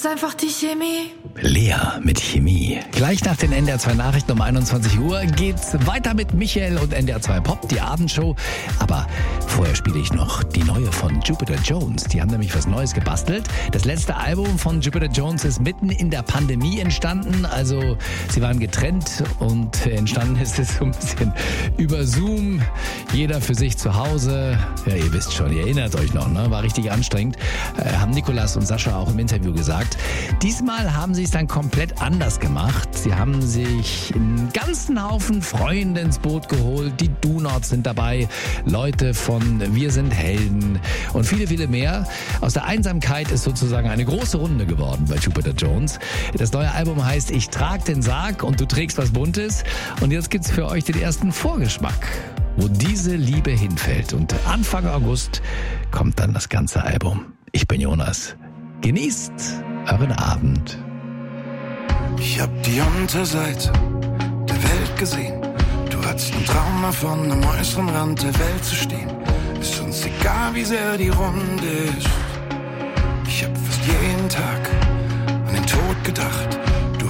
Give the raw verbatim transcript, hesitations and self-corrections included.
ist einfach die Chemie. Lea mit Chemie. Gleich nach den N D R zwei Nachrichten um einundzwanzig Uhr geht's weiter mit Michael und N D R zwei Pop, die Abendshow. Aber vorher spiele ich noch die neue von Jupiter Jones. Die haben nämlich was Neues gebastelt. Das letzte Album von Jupiter Jones ist mitten in der Pandemie entstanden. Also sie waren getrennt und entstanden ist es so ein bisschen über Zoom. Jeder für sich zu Hause. Ja, ihr wisst schon, ihr erinnert euch noch, ne? War richtig anstrengend. Äh, haben Nicolas und Sascha auch im Interview gesagt. Diesmal haben sie es dann komplett anders gemacht. Sie haben sich einen ganzen Haufen Freunde ins Boot geholt. Die Do-Nots sind dabei, Leute von Wir sind Helden und viele, viele mehr. Aus der Einsamkeit ist sozusagen eine große Runde geworden bei Jupiter Jones. Das neue Album heißt Ich trag den Sarg und du trägst was Buntes. Und jetzt gibt's für euch den ersten Vorgeschmack, wo diese Liebe hinfällt. Und Anfang August kommt dann das ganze Album. Ich bin Jonas. Genießt euren Abend. Ich hab die Unterseite der Welt gesehen. Du hattest einen Traum davon, am äußeren Rand der Welt zu stehen. Ist uns egal, wie sehr die Runde ist.